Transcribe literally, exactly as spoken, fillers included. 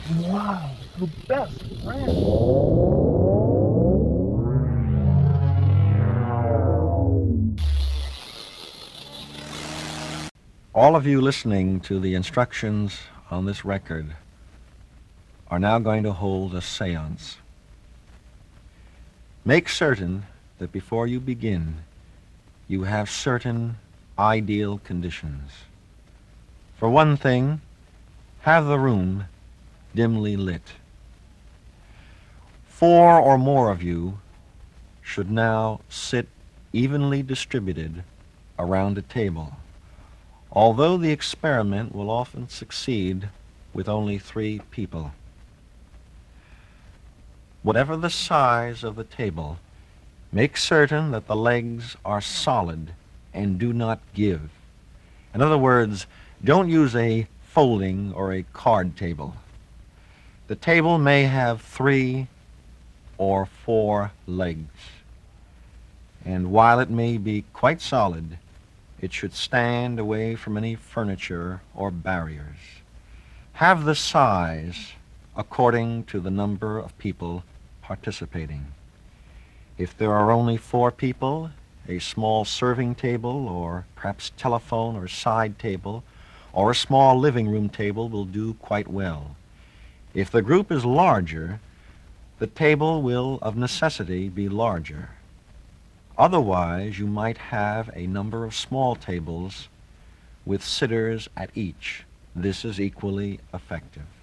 Wow, your best friend. All of you listening to the instructions on this record are now going to hold a seance. Make certain that before you begin, you have certain ideal conditions. For one thing, have the room dimly lit. Four or more of you should now sit evenly distributed around a table, although the experiment will often succeed with only three people. Whatever the size of the table, make certain that the legs are solid and do not give. In other words, don't use a folding or a card table. The table may have three or four legs, and while it may be quite solid, it should stand away from any furniture or barriers. Have the size according to the number of people participating. If there are only four people, a small serving table or perhaps telephone or side table or a small living room table will do quite well. If the group is larger, the table will of necessity be larger. Otherwise, you might have a number of small tables with sitters at each. This is equally effective.